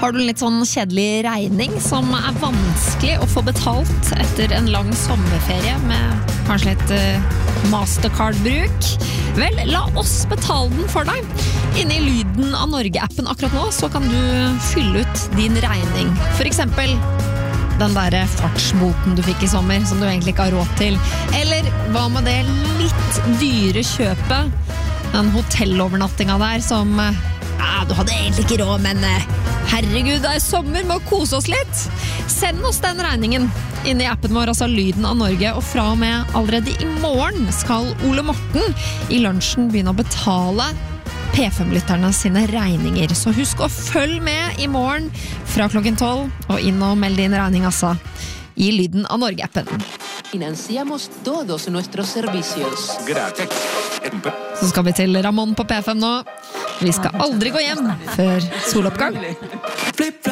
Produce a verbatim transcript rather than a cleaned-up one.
Har du en litt sånn kjedelig regning som er vanskelig å få betalt etter en lang sommerferie med kanskje litt uh, Mastercard-bruk? Vel, la oss betale den for deg. Inne i Lyden av Norge-appen akkurat nå så kan du fylle ut din regning. For eksempel den der fartsboten du fikk i sommer som du egentlig ikke har råd til. Eller hva med det litt dyre kjøpet? Den hotellovernattinga der som ja, du hadde egentlig ikke råd, men herregud, det er sommer med å kose oss litt. Send oss den regningen inn i appen vår, altså Lyden av Norge, og fra og med allerede i morgen skal Ole Morten i lunsjen begynne å betale P fem-lytterne sine regninger. Så husk å følge med i morgen fra klokken tolv, og inn og meld din regning altså i Lyden av Norge-appen. Financiamos todos nuestros servicios. Gratis. Så skal vi til Ramón på P fem nå. Vi skal aldri gå hjem før soloppgang.